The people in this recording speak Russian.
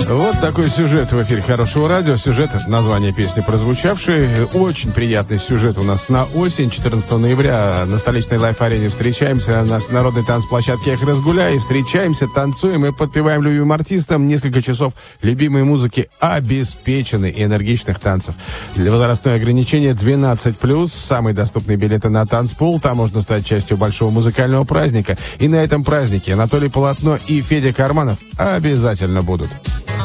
Вот такой сюжет в эфире Хорошего радио. Сюжет, название песни прозвучавший. Очень приятный сюжет у нас на осень. 14 ноября на столичной лайф-арене встречаемся на народной танцплощадке «Эх, разгуляй». Встречаемся, танцуем и подпеваем любимым артистам. Несколько часов любимой музыки обеспечены и энергичных танцев. Возрастное ограничение 12+. Самые доступные билеты на танцпол. Там можно стать частью большого музыкального праздника. И на этом празднике Анатолий Полотно и Федя Карманов обязательно будут.